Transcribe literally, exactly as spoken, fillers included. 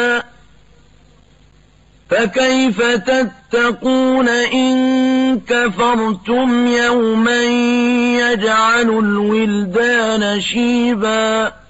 فكيف تتقون إن كفرتم يوما يجعل الولدان شيبا